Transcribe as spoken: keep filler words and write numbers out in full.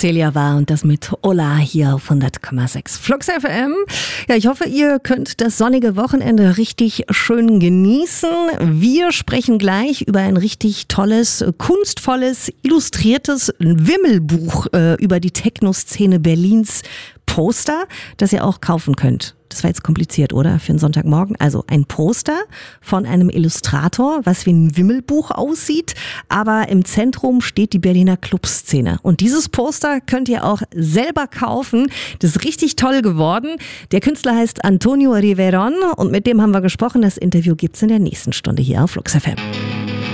Celia war und das mit Ola hier auf hundert Komma sechs Flux F M. Ja, ich hoffe, ihr könnt das sonnige Wochenende richtig schön genießen. Wir sprechen gleich über ein richtig tolles, kunstvolles, illustriertes Wimmelbuch äh, über die Techno-Szene Berlins. Poster, das ihr auch kaufen könnt. Das war jetzt kompliziert, oder? Für einen Sonntagmorgen. Also ein Poster von einem Illustrator, was wie ein Wimmelbuch aussieht, aber im Zentrum steht die Berliner Clubszene. Und dieses Poster könnt ihr auch selber kaufen. Das ist richtig toll geworden. Der Künstler heißt Antonio Riveron und mit dem haben wir gesprochen. Das Interview gibt's in der nächsten Stunde hier auf Flux F M.